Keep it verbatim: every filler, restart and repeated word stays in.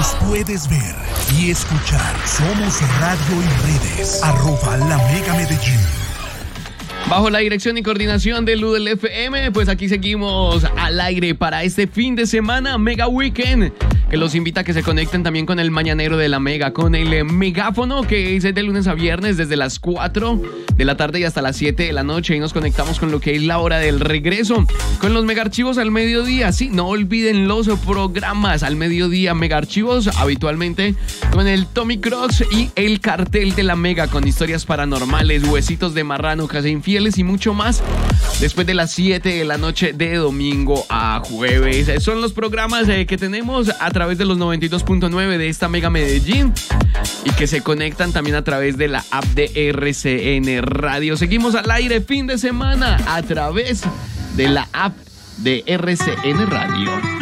Nos puedes ver y escuchar. Somos radio y redes. Arroba La Mega Medellín. Bajo la dirección y coordinación de Ludel F M, pues aquí seguimos al aire para este fin de semana, Mega Weekend, que los invita a que se conecten también con el Mañanero de la Mega, con el Megáfono, que es de lunes a viernes desde las cuatro de la tarde y hasta las siete de la noche, y nos conectamos con lo que es la hora del regreso, con los Mega Archivos al mediodía. Sí, no olviden los programas al mediodía, Mega Archivos, habitualmente con el Tommy Cross y el Cartel de la Mega, con historias paranormales, huesitos de marrano, casa infiel y mucho más, después de las siete de la noche de domingo a jueves. Son los programas eh, que tenemos a través de los noventa y dos punto nueve de esta Mega Medellín y que se conectan también a través de la app de R C N Radio. Seguimos al aire fin de semana a través de la app de R C N Radio.